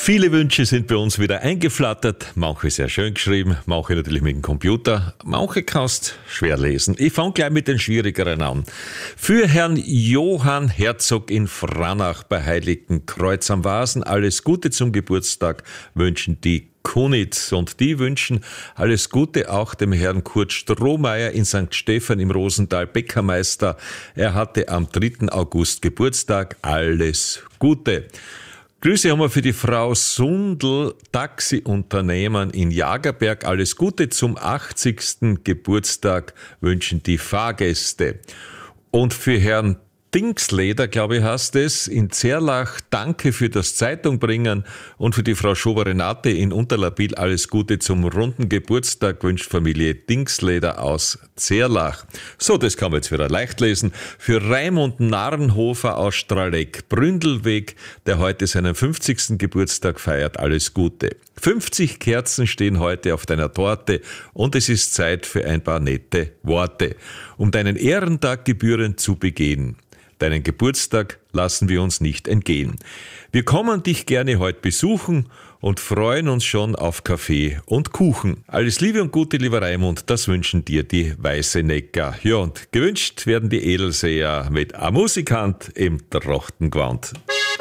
Viele Wünsche sind bei uns wieder eingeflattert, manche sehr schön geschrieben, manche natürlich mit dem Computer, manche kannst schwer lesen. Ich fange gleich mit den schwierigeren an. Für Herrn Johann Herzog in Franach bei Heiligenkreuz am Wasen alles Gute zum Geburtstag wünschen die Kunitz, und die wünschen alles Gute auch dem Herrn Kurt Strohmeier in St. Stephan im Rosental, Bäckermeister. Er hatte am 3. August Geburtstag. Alles Gute. Grüße haben wir für die Frau Sundl, Taxiunternehmen in Jagerberg. Alles Gute zum 80. Geburtstag wünschen die Fahrgäste. Und für Herrn Dingsleder, glaube ich, heißt es, in Zerlach, danke für das Zeitungbringen, und für die Frau Schober-Renate in Unterlabil alles Gute zum runden Geburtstag wünscht Familie Dingsleder aus Zerlach. So, das kann man jetzt wieder leicht lesen. Für Raimund Narrenhofer aus Straleck-Bründelweg, der heute seinen 50. Geburtstag feiert, alles Gute. 50 Kerzen stehen heute auf deiner Torte und es ist Zeit für ein paar nette Worte, um deinen Ehrentag gebührend zu begehen. Deinen Geburtstag lassen wir uns nicht entgehen. Wir kommen dich gerne heute besuchen und freuen uns schon auf Kaffee und Kuchen. Alles Liebe und Gute, lieber Raimund, das wünschen dir die Weißenecker. Ja, und gewünscht werden die Edelseher mit einem Musikant im Trachtengewand.